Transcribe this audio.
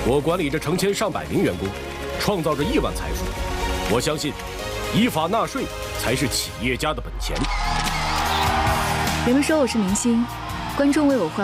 我管理着成千上百名员工，创造着亿万财富。我相信，依法纳税才是企业家的本钱。 人们说我是明星，观众为我欢